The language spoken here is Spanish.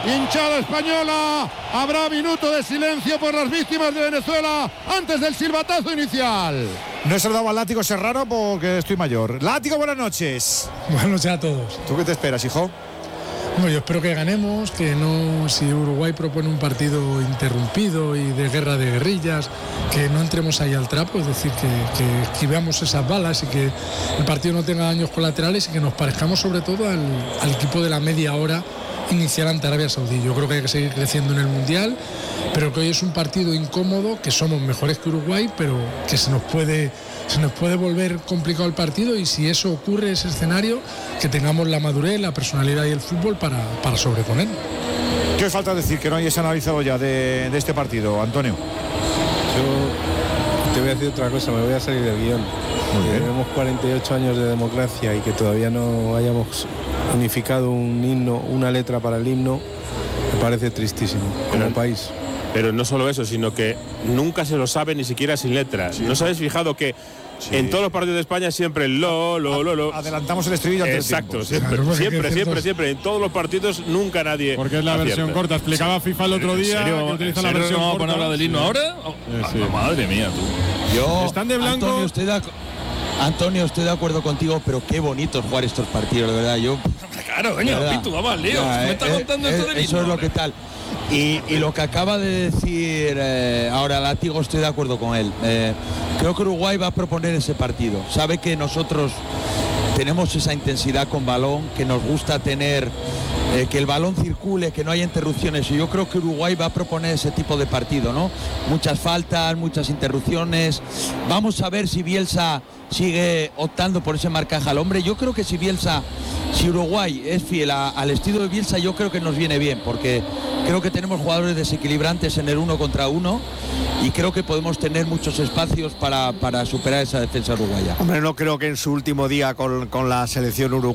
hinchada española. Habrá minuto de silencio por las víctimas de Venezuela antes del silbatazo inicial. No he saludado al Látigo Serrano porque estoy mayor. Látigo, buenas noches. Buenas noches a todos. ¿Tú qué te esperas, hijo? Bueno, yo espero que ganemos, que no, si Uruguay propone un partido interrumpido y de guerra de guerrillas, que no entremos ahí al trapo, es decir, que esquivemos esas balas y que el partido no tenga daños colaterales y que nos parezcamos sobre todo al equipo de la media hora inicial ante Arabia Saudí. Yo creo que hay que seguir creciendo en el Mundial, pero que hoy es un partido incómodo, que somos mejores que Uruguay, pero que se nos puede volver complicado el partido, y si eso ocurre, ese escenario, que tengamos la madurez, la personalidad y el fútbol para sobreponer. ¿Qué falta decir que no hayas analizado ya de este partido, Antonio? Yo te voy a decir otra cosa, me voy a salir del guión. Tenemos 48 años de democracia y que todavía no hayamos unificado un himno, una letra para el himno, me parece tristísimo como país. Pero no solo eso, sino que nunca se lo sabe ni siquiera sin letra. ¿No os habéis fijado que en todos los partidos de España siempre lo? Adelantamos el estribillo antes del tiempo. Exacto, siempre. En todos los partidos nunca nadie. Porque es la versión corta. Explicaba FIFA el otro día que utiliza la versión corta. ¿Vamos a poner del himno ahora? Madre mía, tú. Yo, están de blanco. Antonio, estoy de acuerdo contigo, pero qué bonito jugar estos partidos, de verdad. Claro, coño, Pitu, vamos al lío. Me está contando esto del himno. Eso es lo que tal. Y lo que acaba de decir ahora Látigo, estoy de acuerdo con él. Creo que Uruguay va a proponer ese partido. Sabe que nosotros tenemos esa intensidad con balón, que nos gusta tener que el balón circule, que no haya interrupciones, y yo creo que Uruguay va a proponer ese tipo de partido, ¿no? Muchas faltas, muchas interrupciones. Vamos a ver si Bielsa sigue optando por ese marcaje al hombre. Yo creo que si Uruguay es fiel al estilo de Bielsa, yo creo que nos viene bien, porque creo que tenemos jugadores desequilibrantes en el 1 contra 1 y creo que podemos tener muchos espacios para superar esa defensa uruguaya. Hombre, no creo que en su último día con la selección uruguaya